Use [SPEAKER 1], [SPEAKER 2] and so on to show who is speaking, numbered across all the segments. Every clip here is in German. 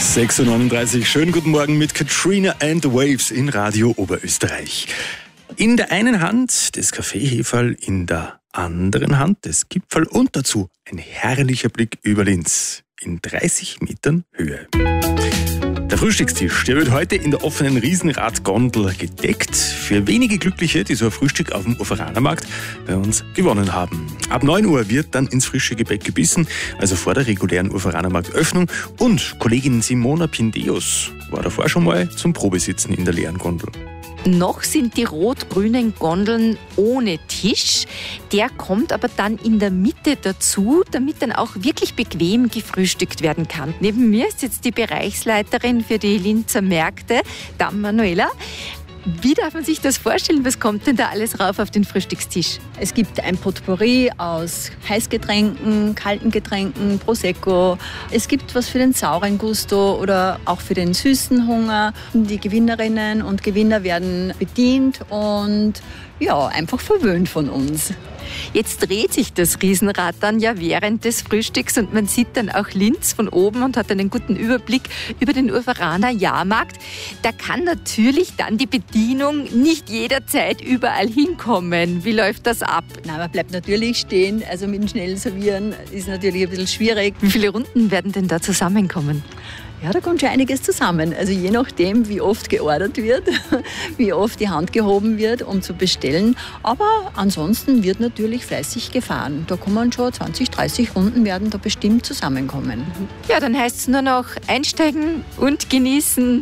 [SPEAKER 1] 6:39 Uhr. Schönen guten Morgen mit Katrina and the Waves in Radio Oberösterreich. In der einen Hand das Kaffeeheferl, in der anderen Hand das Gipfel und dazu ein herrlicher Blick über Linz in 30 Metern Höhe. Der Frühstückstisch, der wird heute in der offenen Riesenradgondel gedeckt. Für wenige Glückliche, die so ein Frühstück auf dem Uferanermarkt bei uns gewonnen haben. Ab 9 Uhr wird dann ins frische Gebäck gebissen, also vor der regulären Uferanermarktöffnung. Und Kollegin Simona Pindeus war davor schon mal zum Probesitzen in der leeren Gondel.
[SPEAKER 2] Noch sind die rot-grünen Gondeln ohne Tisch. Der kommt aber dann in der Mitte dazu, damit dann auch wirklich bequem gefrühstückt werden kann. Neben mir ist jetzt die Bereichsleiterin für die Linzer Märkte, Dame Manuela. Wie darf man sich das vorstellen? Was kommt denn da alles rauf auf den Frühstückstisch?
[SPEAKER 3] Es gibt ein Potpourri aus Heißgetränken, kalten Getränken, Prosecco. Es gibt was für den sauren Gusto oder auch für den süßen Hunger. Die Gewinnerinnen und Gewinner werden bedient und ja, einfach verwöhnt von uns.
[SPEAKER 2] Jetzt dreht sich das Riesenrad dann ja während des Frühstücks und man sieht dann auch Linz von oben und hat einen guten Überblick über den Uferaner Jahrmarkt. Da kann natürlich dann die Bedienung nicht jederzeit überall hinkommen. Wie läuft das ab?
[SPEAKER 3] Na, man bleibt natürlich stehen, also mit dem schnellen Servieren ist natürlich ein bisschen schwierig.
[SPEAKER 2] Wie viele Runden werden denn da zusammenkommen?
[SPEAKER 3] Ja, da kommt schon einiges zusammen. Also je nachdem, wie oft geordert wird, wie oft die Hand gehoben wird, um zu bestellen. Aber ansonsten wird natürlich fleißig gefahren. Da kommen schon 20, 30 Runden werden da bestimmt zusammenkommen.
[SPEAKER 2] Ja, dann heißt es nur noch einsteigen und genießen.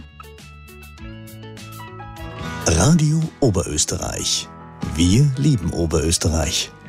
[SPEAKER 4] Radio Oberösterreich. Wir lieben Oberösterreich.